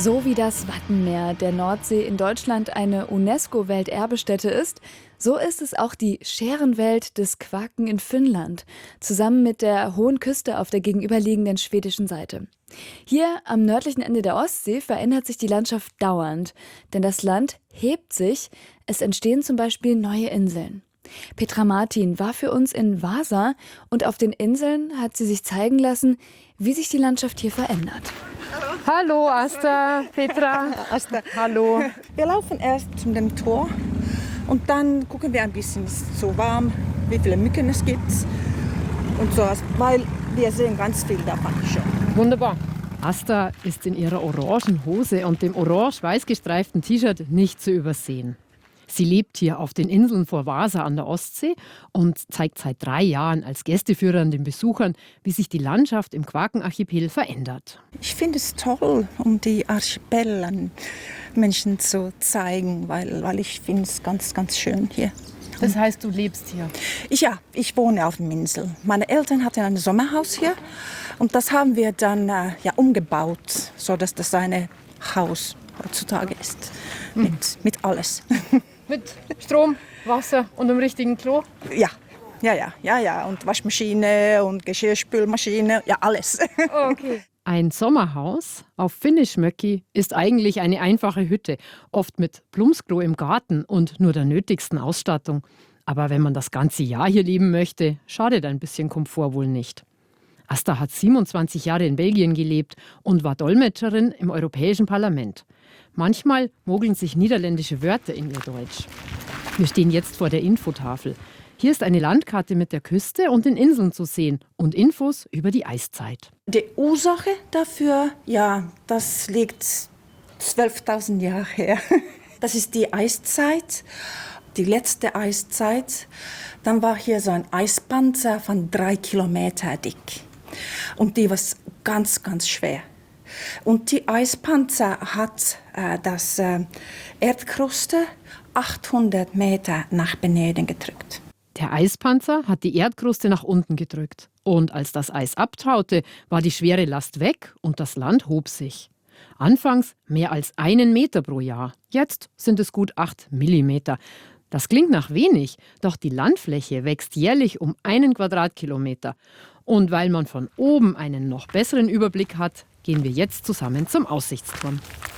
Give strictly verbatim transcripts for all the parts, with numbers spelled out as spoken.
So wie das Wattenmeer der Nordsee in Deutschland eine UNESCO-Welterbestätte ist, so ist es auch die Scherenwelt des Kvaken in Finnland, zusammen mit der hohen Küste auf der gegenüberliegenden schwedischen Seite. Hier am nördlichen Ende der Ostsee verändert sich die Landschaft dauernd, denn das Land hebt sich, es entstehen zum Beispiel neue Inseln. Petra Martin war für uns in Vasa und auf den Inseln hat sie sich zeigen lassen, wie sich die Landschaft hier verändert. Hallo Asta, Petra. Asta. Hallo. Wir laufen erst zu dem Tor und dann gucken wir ein bisschen, es ist so warm, wie viele Mücken es gibt und so, weil wir sehen ganz viel davon schon. Wunderbar. Asta ist in ihrer orangen Hose und dem orange-weiß gestreiften T-Shirt nicht zu übersehen. Sie lebt hier auf den Inseln vor Vasa an der Ostsee und zeigt seit drei Jahren als Gästeführerin den Besuchern, wie sich die Landschaft im Quakenarchipel verändert. Ich finde es toll, um die Archipel an Menschen zu zeigen, weil, weil ich finde es ganz, ganz schön hier. Das heißt, du lebst hier? Ich, ja, ich wohne auf der Insel. Meine Eltern hatten ein Sommerhaus hier und das haben wir dann äh, ja, umgebaut, sodass das ein Haus heutzutage ist. Hm. Mit, mit alles. Mit Strom, Wasser und einem richtigen Klo? Ja, ja, ja, ja, ja. Und Waschmaschine und Geschirrspülmaschine, ja, alles. Okay. Ein Sommerhaus auf Finnischmöki ist eigentlich eine einfache Hütte, oft mit Plumpsklo im Garten und nur der nötigsten Ausstattung. Aber wenn man das ganze Jahr hier leben möchte, schadet ein bisschen Komfort wohl nicht. Asta hat siebenundzwanzig Jahre in Belgien gelebt und war Dolmetscherin im Europäischen Parlament. Manchmal mogeln sich niederländische Wörter in ihr Deutsch. Wir stehen jetzt vor der Infotafel. Hier ist eine Landkarte mit der Küste und den Inseln zu sehen und Infos über die Eiszeit. Die Ursache dafür, ja, das liegt zwölftausend Jahre her. Das ist die Eiszeit, die letzte Eiszeit. Dann war hier so ein Eispanzer von drei Kilometer dick. Und die war ganz, ganz schwer. Und die Eispanzer hat äh, das äh, Erdkruste achthundert Meter nach Beneden gedrückt. Der Eispanzer hat die Erdkruste nach unten gedrückt. Und als das Eis abtaute, war die schwere Last weg und das Land hob sich. Anfangs mehr als einen Meter pro Jahr. Jetzt sind es gut acht Millimeter. Das klingt nach wenig, doch die Landfläche wächst jährlich um einen Quadratkilometer. Und weil man von oben einen noch besseren Überblick hat, gehen wir jetzt zusammen zum Aussichtsturm.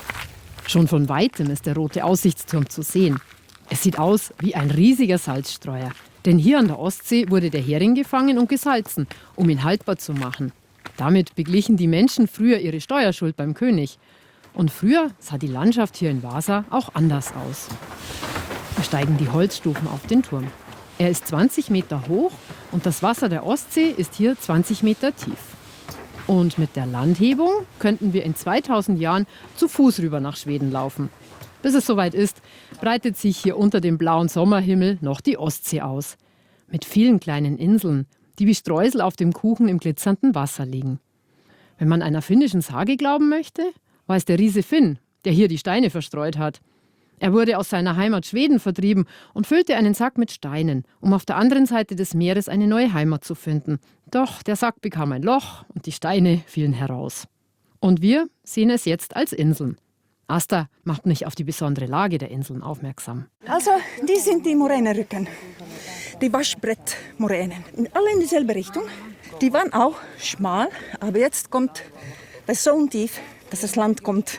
Schon von Weitem ist der rote Aussichtsturm zu sehen. Es sieht aus wie ein riesiger Salzstreuer. Denn hier an der Ostsee wurde der Hering gefangen und gesalzen, um ihn haltbar zu machen. Damit beglichen die Menschen früher ihre Steuerschuld beim König. Und früher sah die Landschaft hier in Vasa auch anders aus. Wir steigen die Holzstufen auf den Turm. Er ist zwanzig Meter hoch und das Wasser der Ostsee ist hier zwanzig Meter tief. Und mit der Landhebung könnten wir in zweitausend Jahren zu Fuß rüber nach Schweden laufen. Bis es soweit ist, breitet sich hier unter dem blauen Sommerhimmel noch die Ostsee aus. Mit vielen kleinen Inseln, die wie Streusel auf dem Kuchen im glitzernden Wasser liegen. Wenn man einer finnischen Sage glauben möchte, war es der Riese Finn, der hier die Steine verstreut hat. Er wurde aus seiner Heimat Schweden vertrieben und füllte einen Sack mit Steinen, um auf der anderen Seite des Meeres eine neue Heimat zu finden. Doch der Sack bekam ein Loch und die Steine fielen heraus. Und wir sehen es jetzt als Inseln. Asta macht mich auf die besondere Lage der Inseln aufmerksam. Also, die sind die Moränenrücken, die Waschbrettmoränen. Alle in dieselbe Richtung. Die waren auch schmal, aber jetzt kommt das so tief, dass das Land kommt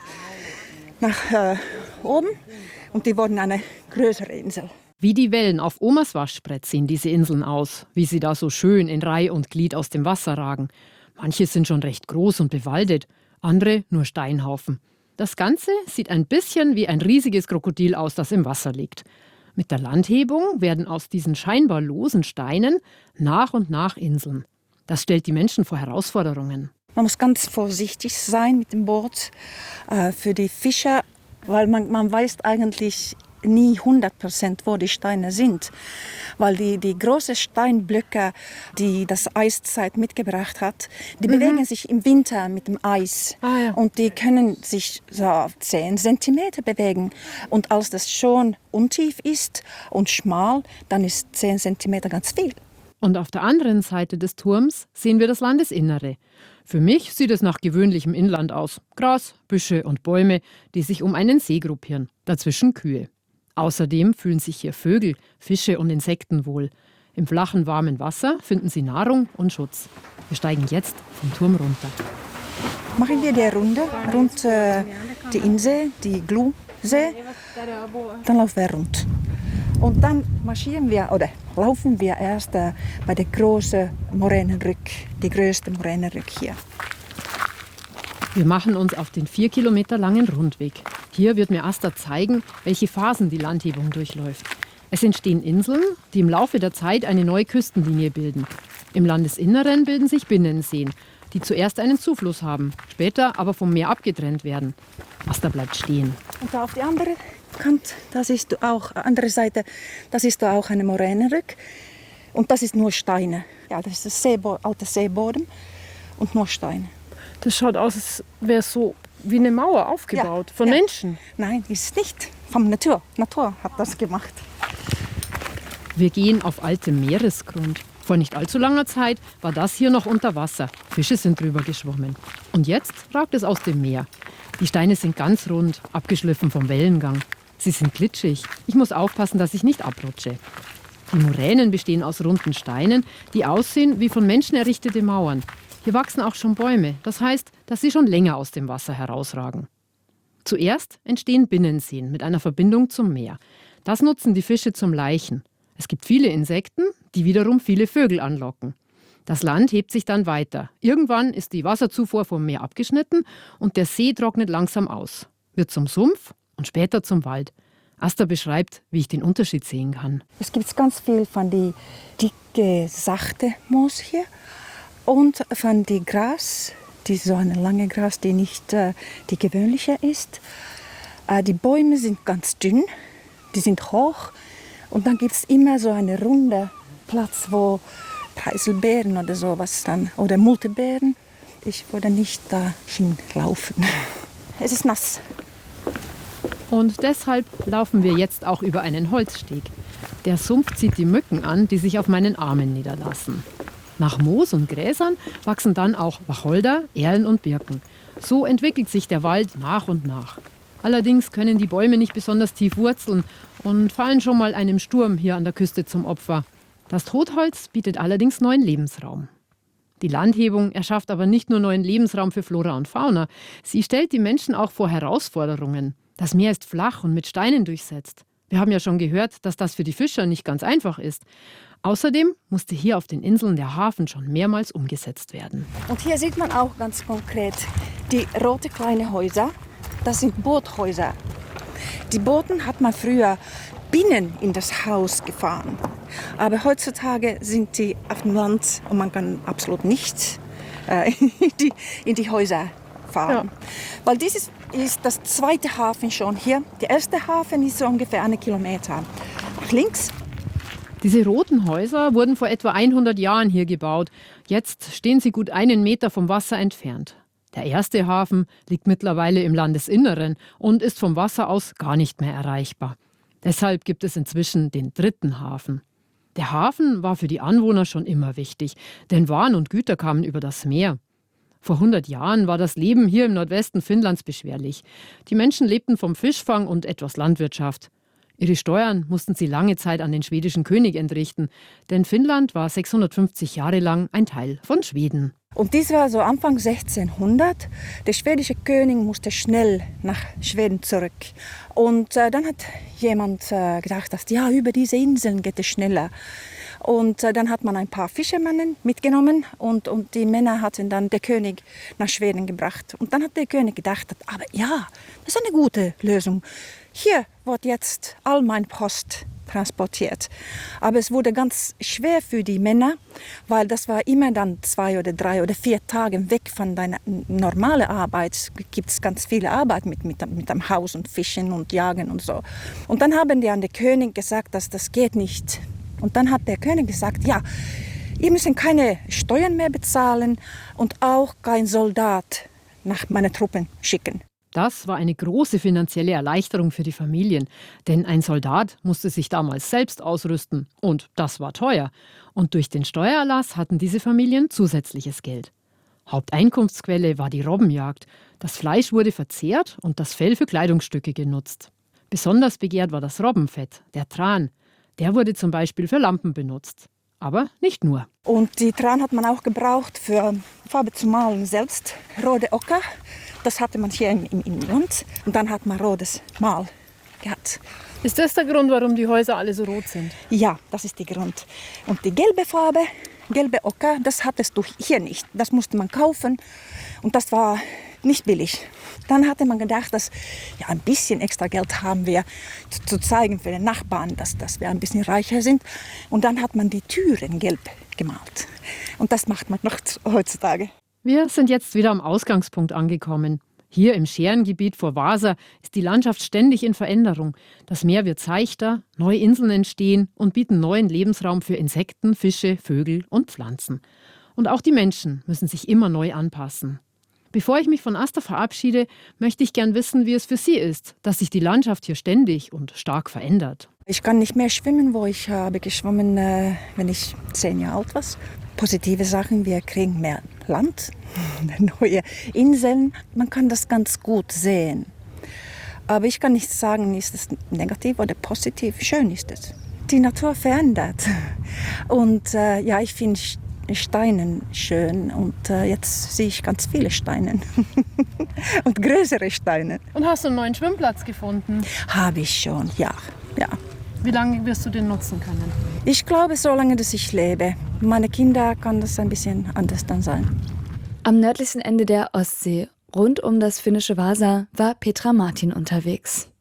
nach äh, oben und die wurden eine größere Insel. Wie die Wellen auf Omas Waschbrett sehen diese Inseln aus, wie sie da so schön in Reih und Glied aus dem Wasser ragen. Manche sind schon recht groß und bewaldet, andere nur Steinhaufen. Das Ganze sieht ein bisschen wie ein riesiges Krokodil aus, das im Wasser liegt. Mit der Landhebung werden aus diesen scheinbar losen Steinen nach und nach Inseln. Das stellt die Menschen vor Herausforderungen. Man muss ganz vorsichtig sein mit dem Boot äh, für die Fischer, weil man, man weiß eigentlich nie hundert Prozent, wo die Steine sind. Weil die, die großen Steinblöcke, die das Eiszeit mitgebracht hat, die mhm. bewegen sich im Winter mit dem Eis. Ah, ja. Und die können sich so zehn Zentimeter bewegen. Und als das schon untief ist und schmal, dann ist zehn Zentimeter ganz viel. Und auf der anderen Seite des Turms sehen wir das Landesinnere. Für mich sieht es nach gewöhnlichem Inland aus. Gras, Büsche und Bäume, die sich um einen See gruppieren. Dazwischen Kühe. Außerdem fühlen sich hier Vögel, Fische und Insekten wohl. Im flachen, warmen Wasser finden sie Nahrung und Schutz. Wir steigen jetzt vom Turm runter. Machen wir die Runde rund äh, die Insel, die Glu-See. Dann laufen wir rund. Und dann marschieren wir oder laufen wir erst äh, bei der großen Moränenrück, die größte Moränenrück hier. Wir machen uns auf den vier Kilometer langen Rundweg. Hier wird mir Asta zeigen, welche Phasen die Landhebung durchläuft. Es entstehen Inseln, die im Laufe der Zeit eine neue Küstenlinie bilden. Im Landesinneren bilden sich Binnenseen, die zuerst einen Zufluss haben, später aber vom Meer abgetrennt werden. Asta bleibt stehen. Und da auf die andere Kante, das ist auch andere Seite, das ist auch eine Moränenrück und das ist nur Steine. Ja, das ist das Seebo- alte Seeboden und nur Steine. Das schaut aus, als wäre es so wie eine Mauer aufgebaut, Ja, von ja. Menschen. Nein, ist es nicht. Vom Natur. Natur hat das gemacht. Wir gehen auf altem Meeresgrund. Vor nicht allzu langer Zeit war das hier noch unter Wasser. Fische sind drüber geschwommen. Und jetzt ragt es aus dem Meer. Die Steine sind ganz rund, abgeschliffen vom Wellengang. Sie sind glitschig. Ich muss aufpassen, dass ich nicht abrutsche. Die Moränen bestehen aus runden Steinen, die aussehen wie von Menschen errichtete Mauern. Hier wachsen auch schon Bäume. Das heißt, dass sie schon länger aus dem Wasser herausragen. Zuerst entstehen Binnenseen mit einer Verbindung zum Meer. Das nutzen die Fische zum Laichen. Es gibt viele Insekten, die wiederum viele Vögel anlocken. Das Land hebt sich dann weiter. Irgendwann ist die Wasserzufuhr vom Meer abgeschnitten und der See trocknet langsam aus. Wird zum Sumpf und später zum Wald. Asta beschreibt, wie ich den Unterschied sehen kann. Es gibt ganz viel von die dicke, sachte Moos hier und von die Gras, die so eine lange Gras, die nicht äh, die gewöhnliche ist. Äh, die Bäume sind ganz dünn, die sind hoch und dann gibt es immer so einen runden Platz, wo Preiselbeeren oder sowas dann oder Multebeeren. Ich würde nicht da hinlaufen. Es ist nass. Und deshalb laufen wir jetzt auch über einen Holzsteg. Der Sumpf zieht die Mücken an, die sich auf meinen Armen niederlassen. Nach Moos und Gräsern wachsen dann auch Wacholder, Erlen und Birken. So entwickelt sich der Wald nach und nach. Allerdings können die Bäume nicht besonders tief wurzeln und fallen schon mal einem Sturm hier an der Küste zum Opfer. Das Totholz bietet allerdings neuen Lebensraum. Die Landhebung erschafft aber nicht nur neuen Lebensraum für Flora und Fauna. Sie stellt die Menschen auch vor Herausforderungen. Das Meer ist flach und mit Steinen durchsetzt. Wir haben ja schon gehört, dass das für die Fischer nicht ganz einfach ist. Außerdem musste hier auf den Inseln der Hafen schon mehrmals umgesetzt werden. Und hier sieht man auch ganz konkret die rote kleine Häuser. Das sind Boothäuser. Die Booten hat man früher binnen in das Haus gefahren. Aber heutzutage sind die auf dem Land und man kann absolut nicht äh, in, die, in die Häuser fahren. Ja. Weil dieses ist das zweite Hafen schon hier. Der erste Hafen ist so ungefähr einen Kilometer nach links. Diese roten Häuser wurden vor etwa hundert Jahren hier gebaut. Jetzt stehen sie gut einen Meter vom Wasser entfernt. Der erste Hafen liegt mittlerweile im Landesinneren und ist vom Wasser aus gar nicht mehr erreichbar. Deshalb gibt es inzwischen den dritten Hafen. Der Hafen war für die Anwohner schon immer wichtig, denn Waren und Güter kamen über das Meer. Vor hundert Jahren war das Leben hier im Nordwesten Finnlands beschwerlich. Die Menschen lebten vom Fischfang und etwas Landwirtschaft. Ihre Steuern mussten sie lange Zeit an den schwedischen König entrichten, denn Finnland war sechshundertfünfzig Jahre lang ein Teil von Schweden. Und dies war so Anfang sechzehnhundert. Der schwedische König musste schnell nach Schweden zurück. Und äh, dann hat jemand äh, gedacht, dass ja, über diese Inseln geht es schneller. Und äh, dann hat man ein paar Fischermänner mitgenommen und, und die Männer hatten dann den König nach Schweden gebracht. Und dann hat der König gedacht, aber ja, das ist eine gute Lösung. Hier wird jetzt all mein Post transportiert. Aber es wurde ganz schwer für die Männer, weil das war immer dann zwei oder drei oder vier Tage weg von deiner normalen Arbeit. Es gibt ganz viele Arbeit mit, mit, mit dem Haus und Fischen und Jagen und so. Und dann haben die an den König gesagt, dass das geht nicht. Und dann hat der König gesagt, ja, ihr müsst keine Steuern mehr bezahlen und auch kein Soldat nach meinen Truppen schicken. Das war eine große finanzielle Erleichterung für die Familien, denn ein Soldat musste sich damals selbst ausrüsten und das war teuer. Und durch den Steuererlass hatten diese Familien zusätzliches Geld. Haupteinkunftsquelle war die Robbenjagd. Das Fleisch wurde verzehrt und das Fell für Kleidungsstücke genutzt. Besonders begehrt war das Robbenfett, der Tran. Der wurde zum Beispiel für Lampen benutzt. Aber nicht nur. Und die Tran hat man auch gebraucht für Farbe zu malen selbst. Rote Ocker, das hatte man hier im, im Land. Und dann hat man rotes Mal gehabt. Ist das der Grund, warum die Häuser alle so rot sind? Ja, das ist der Grund. Und die gelbe Farbe, gelbe Ocker, das hattest du hier nicht. Das musste man kaufen und das war nicht billig. Dann hatte man gedacht, dass ja, ein bisschen extra Geld haben wir, zu, zu zeigen für den Nachbarn, dass, dass wir ein bisschen reicher sind. Und dann hat man die Türen gelb gemalt. Und das macht man noch heutzutage. Wir sind jetzt wieder am Ausgangspunkt angekommen. Hier im Scherengebiet vor Wasa ist die Landschaft ständig in Veränderung. Das Meer wird seichter, neue Inseln entstehen und bieten neuen Lebensraum für Insekten, Fische, Vögel und Pflanzen. Und auch die Menschen müssen sich immer neu anpassen. Bevor ich mich von Asta verabschiede, möchte ich gern wissen, wie es für Sie ist, dass sich die Landschaft hier ständig und stark verändert. Ich kann nicht mehr schwimmen, wo ich habe geschwommen, äh, wenn ich zehn Jahre alt war. Positive Sachen, wir kriegen mehr Land, neue Inseln. Man kann das ganz gut sehen. Aber ich kann nicht sagen, ist es negativ oder positiv. Schön ist es. Die Natur verändert. Und äh, ja, ich finde Steine schön. Und äh, jetzt sehe ich ganz viele Steine. Und größere Steine. Und hast du einen neuen Schwimmplatz gefunden? Habe ich schon, ja. ja. Wie lange wirst du den nutzen können? Ich glaube, so lange, dass ich lebe. Meine Kinder kann das ein bisschen anders dann sein. Am nördlichsten Ende der Ostsee, rund um das finnische Vasa, war Petra Martin unterwegs.